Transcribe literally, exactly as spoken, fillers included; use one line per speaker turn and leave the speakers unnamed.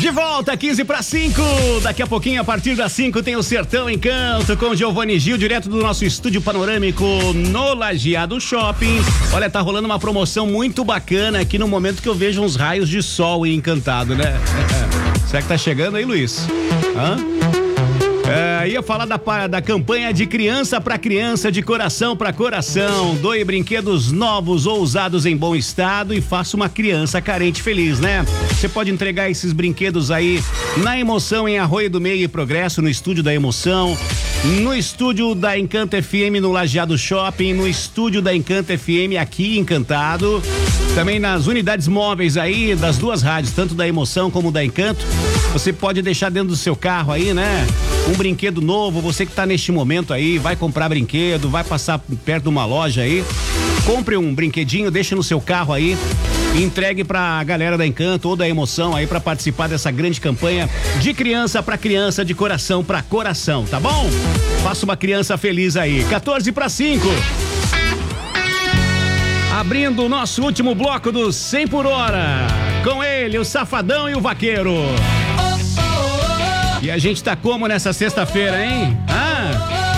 De volta, quinze para cinco. Daqui a pouquinho, a partir das cinco, tem o Sertão Encanto com Giovanni Gil, direto do nosso estúdio panorâmico no Lajeado Shopping. Olha, tá rolando uma promoção muito bacana aqui no momento que eu vejo uns raios de sol em Encantado, né? Será que tá chegando aí, Luiz? Hã? É, ia falar da, da campanha de criança para criança, de coração para coração. Doe brinquedos novos ou usados em bom estado e faça uma criança carente feliz, né? Você pode entregar esses brinquedos aí na Emoção, em Arroio do Meio e Progresso, no estúdio da Emoção, no estúdio da Encanto F M no Lajeado Shopping, no estúdio da Encanto F M aqui em Encantado, também nas unidades móveis aí das duas rádios, tanto da Emoção como da Encanto. Você pode deixar dentro do seu carro aí, né? Um brinquedo novo, você que tá neste momento aí, vai comprar brinquedo, vai passar perto de uma loja aí, compre um brinquedinho, deixa no seu carro aí e entregue pra galera da Encanto ou da Emoção aí pra participar dessa grande campanha de criança pra criança, de coração pra coração, tá bom? Faça uma criança feliz aí. quatorze para cinco. Abrindo o nosso último bloco do cem por hora. Com ele, o Safadão e o Vaqueiro. E a gente tá como nessa sexta-feira, hein?